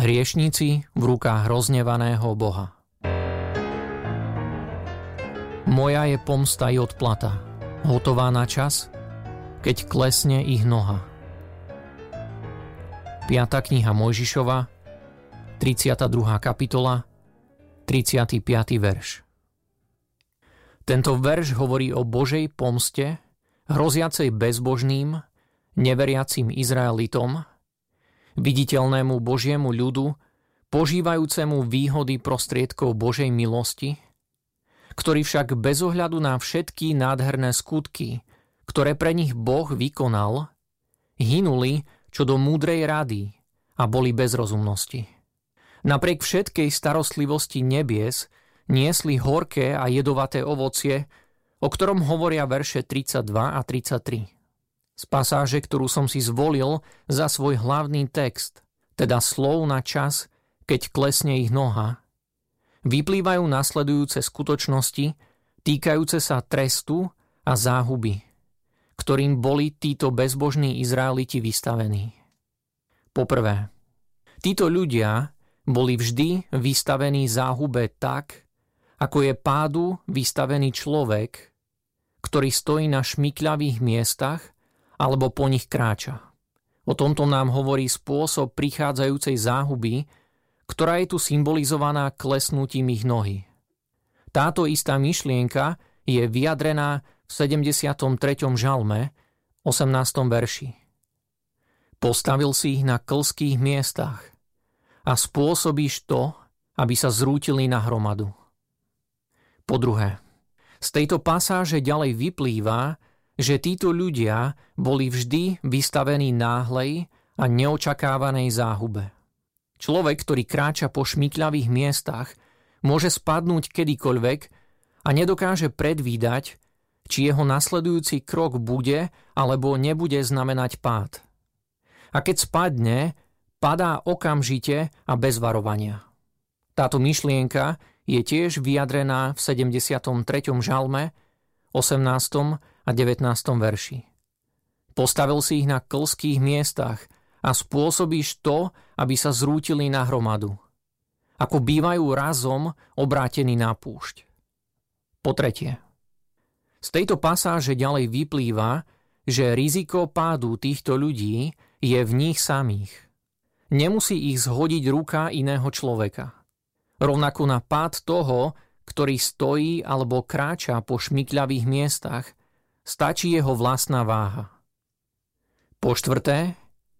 Hriešníci v rukách roznevaného Boha. Moja je pomsta i odplata, hotová na čas, keď klesne ich noha. 5. kniha Mojžišova, 32. kapitola, 35. verš. Tento verš hovorí o Božej pomste, hroziacej bezbožným, neveriacim Izraelitom, viditeľnému Božiemu ľudu, požívajúcemu výhody prostriedkov Božej milosti, ktorý však bez ohľadu na všetky nádherné skutky, ktoré pre nich Boh vykonal, hynuli čo do múdrej rady a boli bez rozumnosti. Napriek všetkej starostlivosti nebies niesli horké a jedovaté ovocie, o ktorom hovoria verše 32 a 33. Z pasáže, ktorú som si zvolil za svoj hlavný text, teda slov na čas, keď klesne ich noha, vyplývajú nasledujúce skutočnosti týkajúce sa trestu a záhuby, ktorým boli títo bezbožní Izraeliti vystavení. Poprvé, títo ľudia boli vždy vystavení záhube tak, ako je pádu vystavený človek, ktorý stojí na šmykľavých miestach alebo po nich kráča. O tomto nám hovorí spôsob prichádzajúcej záhuby, ktorá je tu symbolizovaná klesnutím ich nohy. Táto istá myšlienka je vyjadrená v 73. žalme, 18. verši. Postavil si ich na klzkých miestach a spôsobíš to, aby sa zrútili na hromadu. Po druhé, z tejto pasáže ďalej vyplýva, že títo ľudia boli vždy vystavení náhlej a neočakávanej záhube. Človek, ktorý kráča po šmykľavých miestach, môže spadnúť kedykoľvek a nedokáže predvídať, či jeho nasledujúci krok bude alebo nebude znamenať pád. A keď spadne, padá okamžite a bez varovania. Táto myšlienka je tiež vyjadrená v 73. žalme, 18. a 19. verši. Postavil si ich na klzkých miestach a spôsobíš to, aby sa zrútili na hromadu, ako bývajú razom obrátení na púšť. Po tretie, z tejto pasáže ďalej vyplýva, že riziko pádu týchto ľudí je v nich samých. Nemusí ich zhodiť ruka iného človeka. Rovnako na pád toho, ktorý stojí alebo kráča po šmykľavých miestach, stačí jeho vlastná váha. Po štvrté,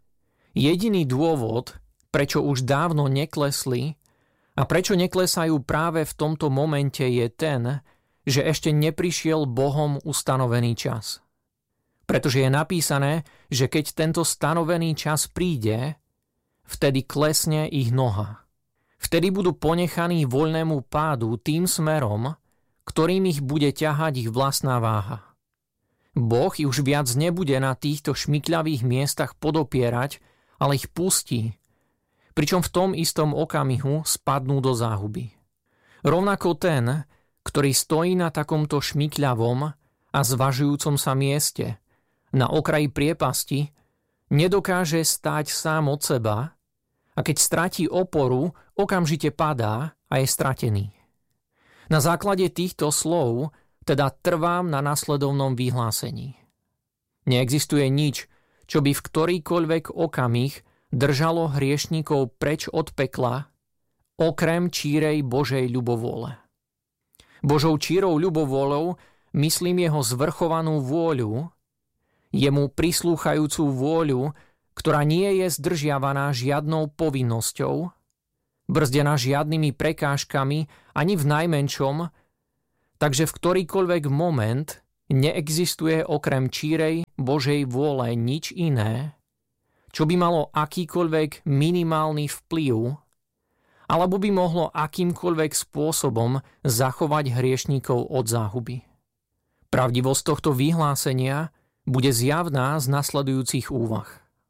jediný dôvod, prečo už dávno neklesli a prečo neklesajú práve v tomto momente, je ten, že ešte neprišiel Bohom ustanovený čas. Pretože je napísané, že keď tento stanovený čas príde, vtedy klesne ich noha. Vtedy budú ponechaní voľnému pádu tým smerom, ktorým ich bude ťahať ich vlastná váha. Boh už viac nebude na týchto šmykľavých miestach podopierať, ale ich pustí, pričom v tom istom okamihu spadnú do záhuby. Rovnako ten, ktorý stojí na takomto šmykľavom a zvažujúcom sa mieste, na okraji priepasti, nedokáže stáť sám od seba, a keď stratí oporu, okamžite padá a je stratený. Na základe týchto slov teda trvám na nasledovnom vyhlásení. Neexistuje nič, čo by v ktorýkoľvek okamih držalo hriešnikov preč od pekla, okrem čírej Božej ľubovôle. Božou čírou ľubovôľou myslím jeho zvrchovanú vôľu, jemu prislúchajúcu vôľu, ktorá nie je zdržiavaná žiadnou povinnosťou, brzdená žiadnymi prekážkami ani v najmenšom, takže v ktorýkoľvek moment neexistuje okrem čírej Božej vôle nič iné, čo by malo akýkoľvek minimálny vplyv, alebo by mohlo akýmkoľvek spôsobom zachovať hriešníkov od záhuby. Pravdivosť tohto vyhlásenia bude zjavná z nasledujúcich úvah.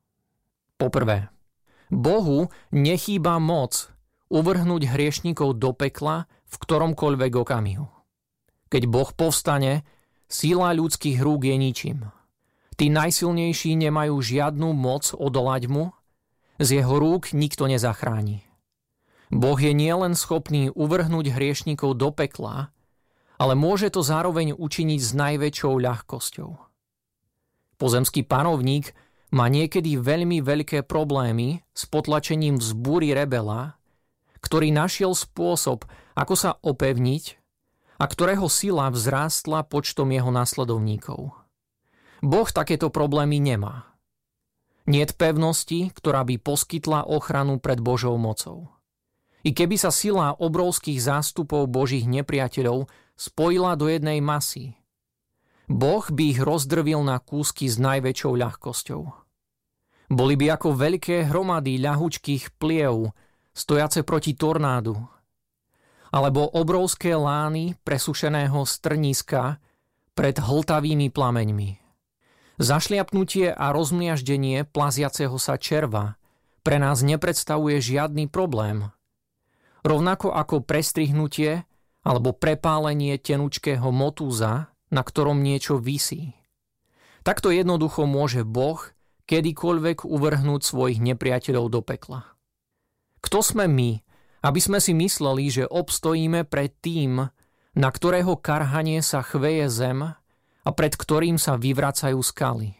Poprvé, Bohu nechýba moc uvrhnúť hriešnikov do pekla v ktoromkoľvek okamihu. Keď Boh povstane, sila ľudských rúk je ničím. Tí najsilnejší nemajú žiadnu moc odolať mu Z jeho rúk nikto nezachráni. Boh je nielen schopný uvrhnúť hriešnikov do pekla, ale môže to zároveň učiniť s najväčšou ľahkosťou. Pozemský panovník má niekedy veľmi veľké problémy s potlačením vzbúry rebela, ktorý našiel spôsob, ako sa opevniť a ktorého sila vzrástla počtom jeho nasledovníkov. Boh takéto problémy nemá. Niet pevnosti, ktorá by poskytla ochranu pred Božou mocou. I keby sa sila obrovských zástupov Božích nepriateľov spojila do jednej masy, Boh by ich rozdrvil na kúsky s najväčšou ľahkosťou. Boli by ako veľké hromady ľahučkých pliev, stojace proti tornádu, alebo obrovské lány presušeného strniska pred hltavými plameňmi. Zašliapnutie a rozmliaždenie plaziaceho sa červa pre nás nepredstavuje žiadny problém. Rovnako ako prestrihnutie alebo prepálenie tenučkého motúza, na ktorom niečo visí. Takto jednoducho môže Boh kedykoľvek uvrhnúť svojich nepriateľov do pekla. Kto sme my, aby sme si mysleli, že obstojíme pred tým, na ktorého karhanie sa chveje zem a pred ktorým sa vyvracajú skaly?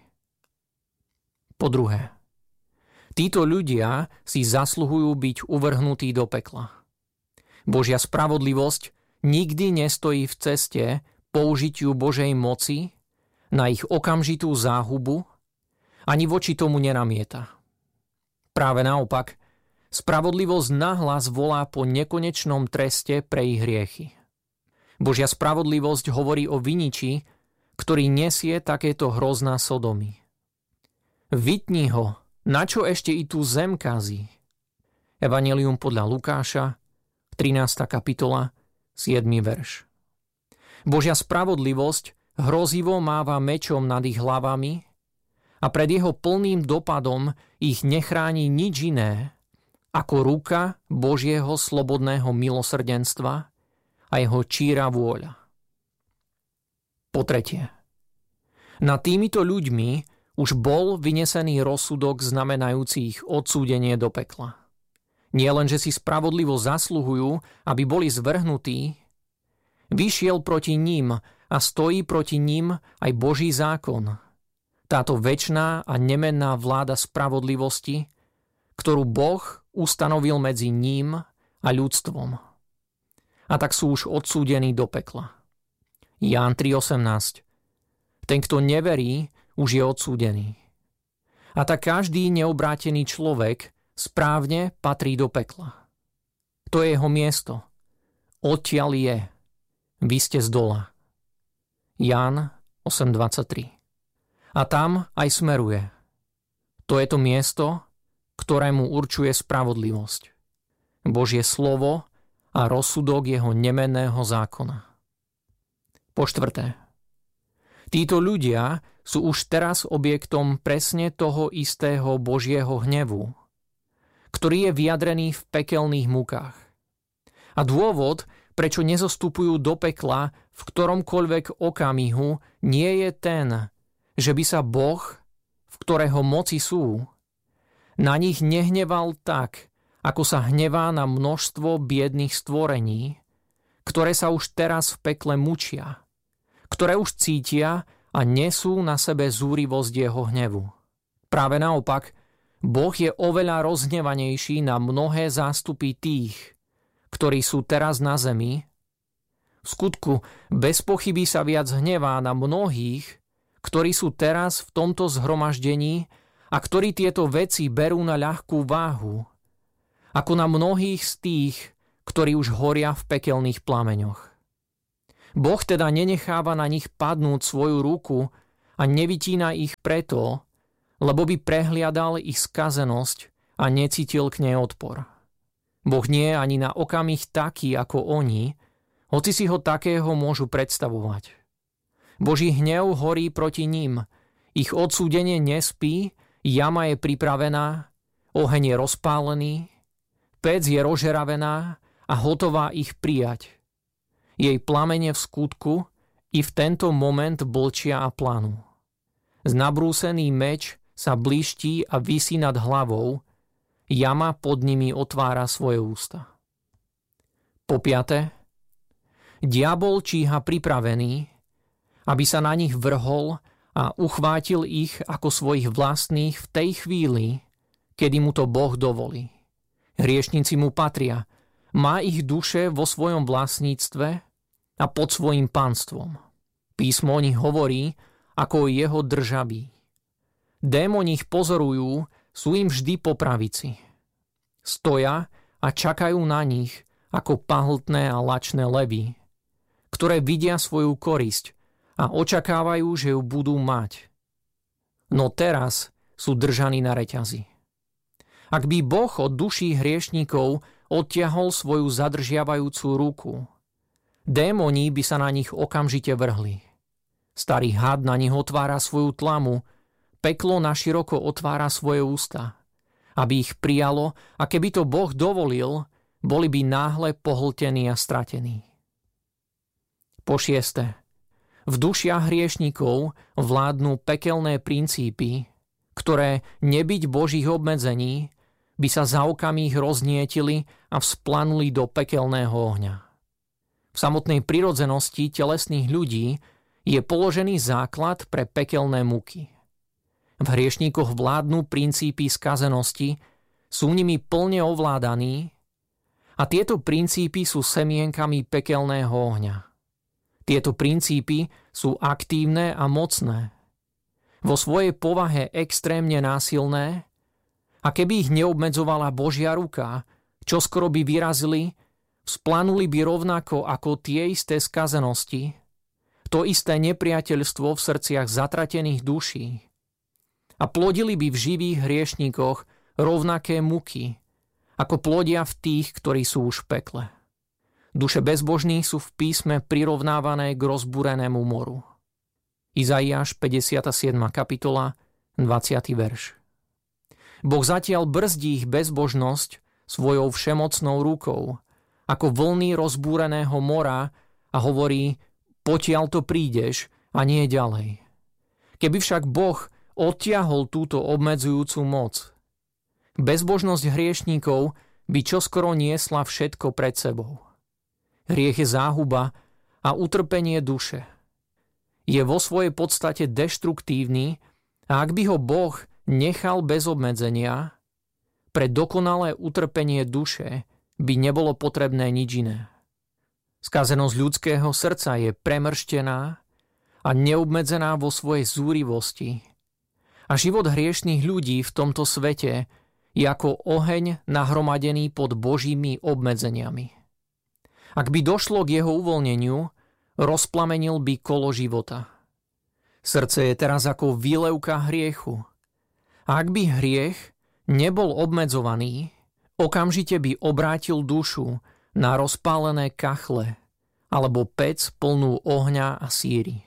Po druhé, títo ľudia si zasluhujú byť uvrhnutí do pekla. Božia spravodlivosť nikdy nestojí v ceste použitiu Božej moci na ich okamžitú záhubu, ani voči tomu nenamieta. Práve naopak, spravodlivosť nahlas volá po nekonečnom treste pre ich hriechy. Božia spravodlivosť hovorí o viniči, ktorý nesie takéto hrozná Sodomy. Vytni ho, na čo ešte i tú zem kazí? Evanjelium podľa Lukáša, 13. kapitola, 7. verš. Božia spravodlivosť hrozivo máva mečom nad ich hlavami a pred jeho plným dopadom ich nechráni nič iné ako ruka Božieho slobodného milosrdenstva a jeho číra vôľa. Po tretie, nad týmito ľuďmi už bol vynesený rozsudok znamenajúci ich odsúdenie do pekla. Nie len, že si spravodlivo zasluhujú, aby boli zvrhnutí, vyšiel proti ním a stojí proti ním aj Boží zákon. Táto večná a nemenná vláda spravodlivosti, ktorú Boh ustanovil medzi ním a ľudstvom. A tak sú už odsúdení do pekla. Ján 3.18. Ten, kto neverí, už je odsúdený. A tak každý neobrátený človek správne patrí do pekla. To je jeho miesto. Odtiaľ je. Vy ste z dola. Ján 8.23. A tam aj smeruje. To je to miesto, ktorému určuje spravodlivosť. Božie slovo a rozsudok jeho nemenného zákona. Po štvrté. Títo ľudia sú už teraz objektom presne toho istého Božieho hnevu, ktorý je vyjadrený v pekelných mukách. A dôvod, prečo nezostupujú do pekla v ktoromkoľvek okamihu, nie je ten, že by sa Boh, v ktorého moci sú, na nich nehneval tak, ako sa hnevá na množstvo biedných stvorení, ktoré sa už teraz v pekle mučia, ktoré už cítia a nesú na sebe zúrivosť jeho hnevu. Práve naopak, Boh je oveľa rozhnevanejší na mnohé zástupy tých, ktorí sú teraz na zemi. V skutku, bez pochyby sa viac hnevá na mnohých, ktorí sú teraz v tomto zhromaždení a ktorí tieto veci berú na ľahkú váhu, ako na mnohých z tých, ktorí už horia v pekelných plameňoch. Boh teda nenecháva na nich padnúť svoju ruku a nevytína ich preto, lebo by prehliadal ich skazenosť a necítil k nej odpor. Boh nie je ani na okamih taký ako oni, hoci si ho takého môžu predstavovať. Boží hnev horí proti ním, ich odsúdenie nespí, jama je pripravená, oheň je rozpálený, pec je rozžeravená a hotová ich prijať. Jej plamene v skutku i v tento moment blčia a planú. Znabrúsený meč sa blíští a visí nad hlavou jama pod nimi otvára svoje ústa. Po piate, diabol číha pripravený, aby sa na nich vrhol a uchvátil ich ako svojich vlastných v tej chvíli, kedy mu to Boh dovolí. Hriešnici mu patria, má ich duše vo svojom vlastníctve a pod svojím panstvom. Písmo o nich hovorí ako o jeho držabí. Démoni ich pozorujú, sú im vždy po pravici. Stoja a čakajú na nich ako pahltné a lačné levy, ktoré vidia svoju korisť a očakávajú, že ju budú mať. No teraz sú držaní na reťazi. Ak by Boh od duší hriešníkov odtiahol svoju zadržiavajúcu ruku, démoni by sa na nich okamžite vrhli. Starý had na nich otvára svoju tlamu, peklo naširoko otvára svoje ústa, aby ich prijalo, a keby to Boh dovolil, boli by náhle pohltení a stratení. Po šieste, v dušiach hriešnikov vládnu pekelné princípy, ktoré nebyť Božích obmedzení, by sa za okamih roznietili a vzplanuli do pekelného ohňa. V samotnej prirodzenosti telesných ľudí je položený základ pre pekelné muky. V hriešníkoch vládnu princípy skazenosti, sú nimi plne ovládaní a tieto princípy sú semienkami pekelného ohňa. Tieto princípy sú aktívne a mocné. Vo svojej povahe extrémne násilné, a keby ich neobmedzovala Božia ruka, čoskoro by vyrazili, vzplanuli by rovnako ako tie isté skazenosti, to isté nepriateľstvo v srdciach zatratených duší a plodili by v živých hriešníkoch rovnaké muky, ako plodia v tých, ktorí sú už v pekle. Duše bezbožných sú v písme prirovnávané k rozbúrenému moru. Izaiáš 57. kapitola, 20. verš. Boh zatiaľ brzdí ich bezbožnosť svojou všemocnou rukou, ako vlny rozbúreného mora, a hovorí: potiaľ to prídeš a nie ďalej. Keby však Boh odtiahol túto obmedzujúcu moc, bezbožnosť hriešníkov by čoskoro niesla všetko pred sebou. Hriech je záhuba a utrpenie duše. Je vo svojej podstate deštruktívny, a ak by ho Boh nechal bez obmedzenia, pre dokonalé utrpenie duše by nebolo potrebné nič iné. Skazenosť ľudského srdca je premrštená a neobmedzená vo svojej zúrivosti. A život hriešných ľudí v tomto svete je ako oheň nahromadený pod Božími obmedzeniami. Ak by došlo k jeho uvoľneniu, rozplamenil by kolo života. Srdce je teraz ako výlevka hriechu. A ak by hriech nebol obmedzovaný, okamžite by obrátil dušu na rozpálené kachle alebo pec plnú ohňa a síry.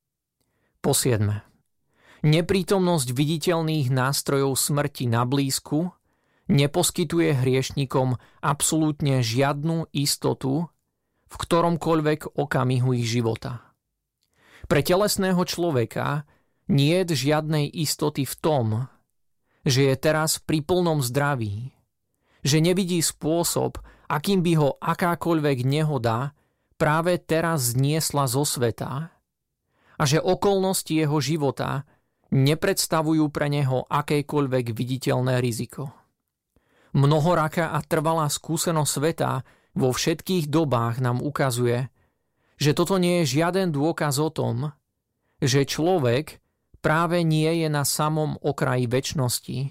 Po siedme. Neprítomnosť viditeľných nástrojov smrti na blízku neposkytuje hriešnikom absolútne žiadnu istotu v ktoromkoľvek okamihu ich života. Pre telesného človeka nie je žiadnej istoty v tom, že je teraz pri plnom zdraví, že nevidí spôsob, akým by ho akákoľvek nehoda práve teraz zniesla zo sveta, a že okolnosti jeho života nepredstavujú pre neho akékoľvek viditeľné riziko. Mnohoraká a trvalá skúsenosť sveta vo všetkých dobách nám ukazuje, že toto nie je žiaden dôkaz o tom, že človek práve nie je na samom okraji večnosti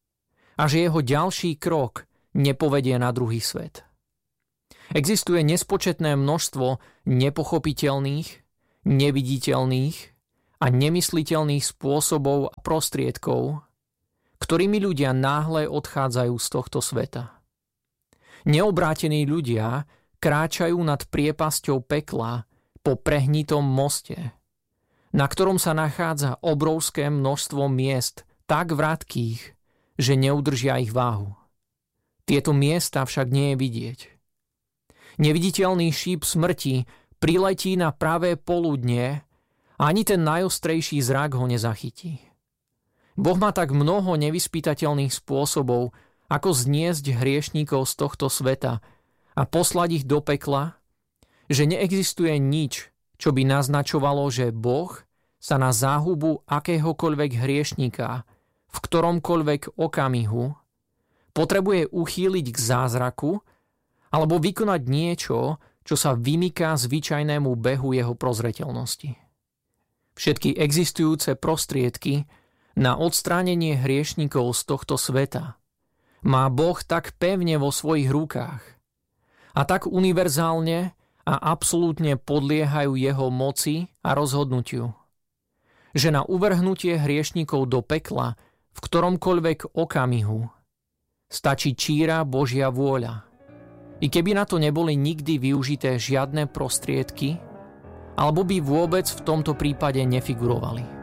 a že jeho ďalší krok nepovedie na druhý svet. Existuje nespočetné množstvo nepochopiteľných, neviditeľných a nemysliteľných spôsobov a prostriedkov, ktorými ľudia náhle odchádzajú z tohto sveta. Neobrátení ľudia kráčajú nad priepasťou pekla po prehnitom moste, na ktorom sa nachádza obrovské množstvo miest tak vratkých, že neudržia ich váhu. Tieto miesta však nie je vidieť. Neviditeľný šíp smrti priletí na pravé poludnie a ani ten najostrejší zrak ho nezachytí. Boh má tak mnoho nevyspytateľných spôsobov, ako zniesť hriešníkov z tohto sveta a poslať ich do pekla, že neexistuje nič, čo by naznačovalo, že Boh sa na záhubu akéhokoľvek hriešníka v ktoromkoľvek okamihu potrebuje uchýliť k zázraku alebo vykonať niečo, čo sa vymyká zvyčajnému behu jeho prozreteľnosti. Všetky existujúce prostriedky na odstránenie hriešnikov z tohto sveta má Boh tak pevne vo svojich rukách a tak univerzálne a absolútne podliehajú jeho moci a rozhodnutiu, že na uvrhnutie hriešnikov do pekla v ktoromkoľvek okamihu stačí číra Božia vôľa. I keby na to neboli nikdy využité žiadne prostriedky, alebo by vôbec v tomto prípade nefigurovali.